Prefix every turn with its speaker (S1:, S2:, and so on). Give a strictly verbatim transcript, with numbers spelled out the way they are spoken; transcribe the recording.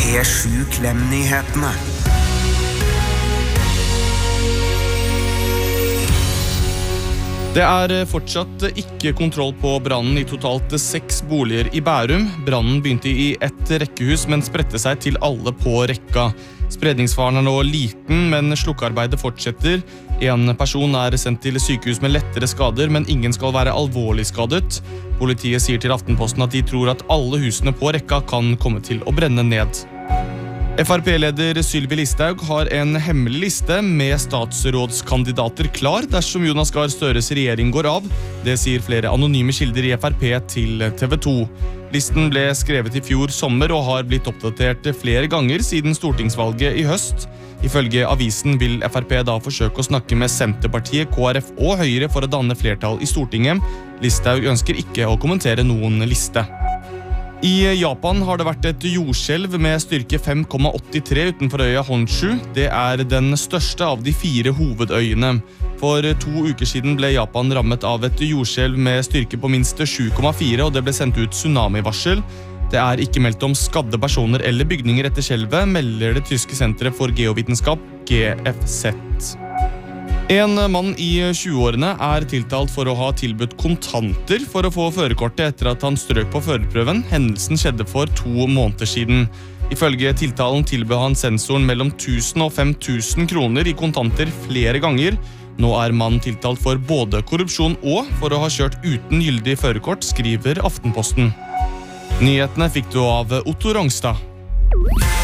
S1: P sju Klem-nyhetene.
S2: Det er fortsatt ikke kontroll på brannen i totalt seks boliger i Bærum. Brannen begynte i ett rekkehus, men spredte seg til alle på rekka. Spredningsfaren er nå liten, men slukkearbeidet fortsetter. En person er sendt til sykehus med lettere skader, men ingen skal være alvorlig skadet. Politiet sier til Aftenposten at de tror at alle husene på rekka kan komme til å brenne ned. F R P-leder Sylvi Listhaug har en hemmelig liste med statsrådskandidater klar dersom Jonas Gahr Støres regjering går av. Det sier flere anonyme kilder i F R P til T V to. Listen ble skrevet i fjor sommer og har blitt oppdatert flere ganger siden stortingsvalget i høst. Ifølge avisen vil F R P da forsøke å snakke med Senterpartiet, K R F og Høyre for å danne flertall i Stortinget. Listhaug ønsker ikke å kommentere noen liste. I Japan har det vært et jordskjelv med styrke fem komma åttitre utenfor øya Honshu. Det er den største av de fire hovedøyene. For to uker siden ble Japan rammet av et jordskjelv med styrke på minst sju komma fire, og det ble sendt ut tsunamivarsel. Det er ikke meldt om skadde personer eller bygninger etter skjelvet, melder det tyske senteret for geovitenskap G F Z. En mann i tjueårene er tiltalt for å ha tilbudt kontanter for å få førerkortet etter at han strøk på førerprøven. Hendelsen skjedde for to måneder siden. Ifølge tiltalen tilbød han sensoren mellom tusen og fem tusen kroner i kontanter flere ganger. Nå er mannen tiltalt for både korrupsjon og for å ha kjørt uten gyldig førerkort, skriver Aftenposten. Nyhetene fikk du av Otto Rangstad.